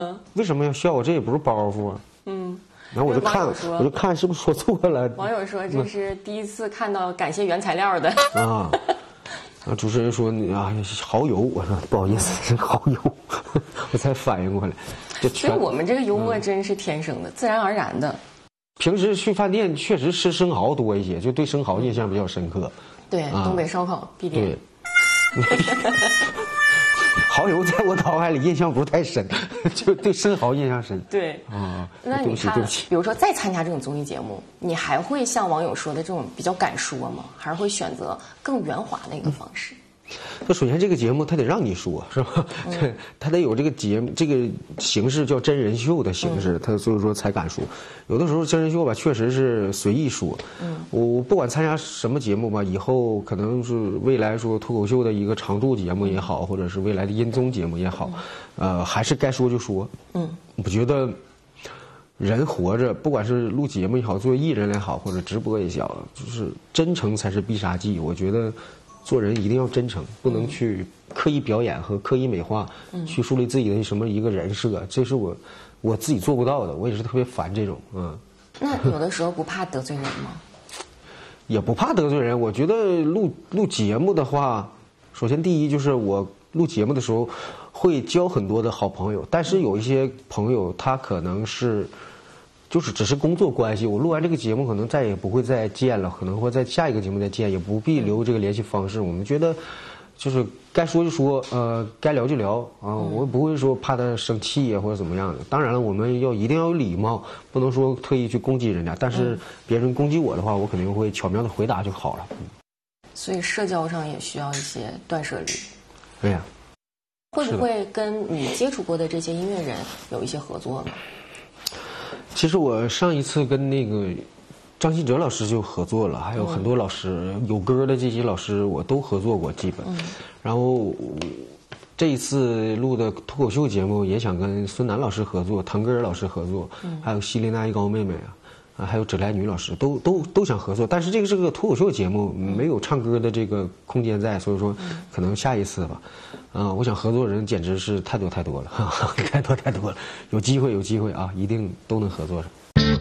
为什么要笑我？这也不是包袱啊。然后我就看是不是说错了。 网友说这是第一次看到感谢原材料的。 主持人说你啊蚝油，我说不好意思是蚝油，我才反应过来。 所以我们这个幽默真是天生的，自然而然的。 平时去饭店确实吃生蚝多一些，就对生蚝印象比较深刻。 对，东北烧烤必点。 对。蚝油在我脑海里印象不是太深，就对生蚝印象深。 对那你看，比如说再参加这种综艺节目，你还会像网友说的这种比较敢说吗？还是会选择更圆滑的一个方式？ 那首先这个节目它得让你说，是吧？它得有这个节目这个形式叫真人秀的形式，它所以说才敢说。有的时候真人秀吧，确实是随意说。我不管参加什么节目吧，以后可能是未来说脱口秀的一个常驻节目也好，或者是未来的音综节目也好，还是该说就说。我觉得人活着，不管是录节目也好，做艺人也好，或者直播也好，就是真诚才是必杀技。我觉得。做人一定要真诚，不能去刻意表演和刻意美化，去树立自己的什么一个人设，这是我自己做不到的，我也是特别烦这种。 那有的时候不怕得罪人吗？ 也不怕得罪人，我觉得录节目的话，首先第一就是我录节目的时候会交很多的好朋友，但是有一些朋友他可能是。就是只是工作关系，我录完这个节目可能再也不会再见了，可能会在下一个节目再见，也不必留这个联系方式。我们觉得，就是该说就说，该聊就聊啊，我不会说怕他生气呀或者怎么样的。当然了，我们一定要有礼貌，不能说特意去攻击人家。但是别人攻击我的话，我肯定会巧妙的回答就好了。 所以社交上也需要一些断舍离。 对呀。 会不会跟你接触过的这些音乐人有一些合作呢？ 其实我上一次跟那个张信哲老师就合作了，还有很多老师有歌的这些老师我都合作过，基本。然后这一次录的脱口秀节目也想跟孙楠老师合作，腾格尔老师合作，还有希林娜一高妹妹还有芷来女老师都想合作，但是这个是个脱口秀节目，没有唱歌的这个空间在，所以说可能下一次吧。我想合作的人简直是太多了，太多了，有机会啊，一定都能合作上。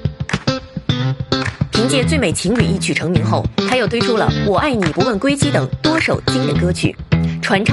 凭借《最美情侣》一曲成名后，他又推出了《我爱你不问归期》等多首经典歌曲。